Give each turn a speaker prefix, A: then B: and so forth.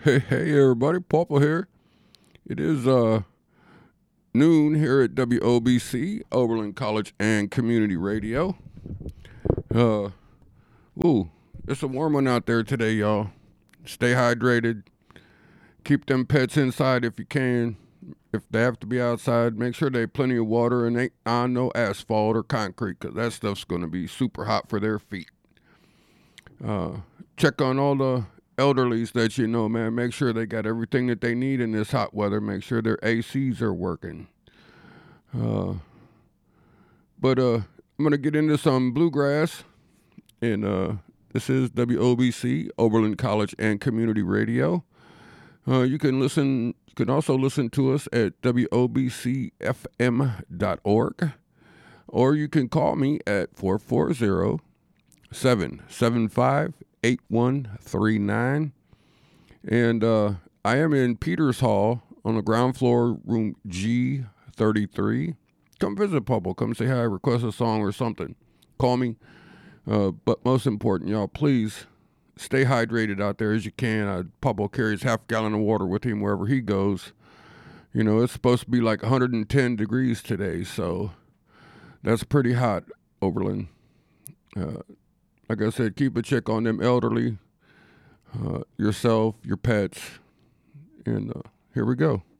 A: Hey everybody, Papa here. It is noon here at WOBC, Oberlin College and Community Radio. Uh Ooh, it's a warm one out there today, y'all. Stay hydrated. Keep them pets inside if you can. If they have to be outside, make sure they have plenty of water and ain't on no asphalt or concrete, 'cause that stuff's gonna be super hot for their feet. Uh Check on all the elderlies that you know, man. Make sure they got everything that they need in this hot weather. Make sure their ACs are working. Uh, but I'm gonna get into some bluegrass, and this is WOBC, Oberlin College and Community Radio. You can listen. You can also listen to us at wobcfm.org, or you can call me at 440-775-8139. And I am in Peters Hall on the ground floor, room G33. Come visit Pubble. Come say hi, request a song or something. Call me. But most important, y'all, please stay hydrated out there as you can. Pubble carries half a gallon of water with him wherever he goes. You know, it's supposed to be like 110 degrees today, so that's pretty hot, Oberlin. Like I said, keep a check on them elderly, yourself, your pets, and here we go.